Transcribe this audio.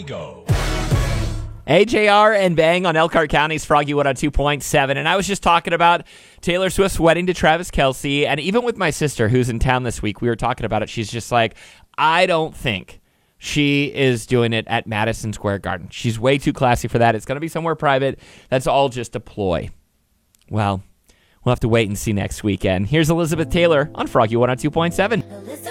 go. AJR and Bang on Elkhart County's Froggy Wood on 2.7. And I was just talking about Taylor Swift's wedding to Travis Kelce. And even with my sister, who's in town this week, we were talking about it. She's just like, I don't think she is doing it at Madison Square Garden. She's way too classy for that. It's going to be somewhere private. That's all just a ploy. Well, we'll have to wait and see next weekend. Here's Elizabeth Taylor on Froggy Wood on 2.7.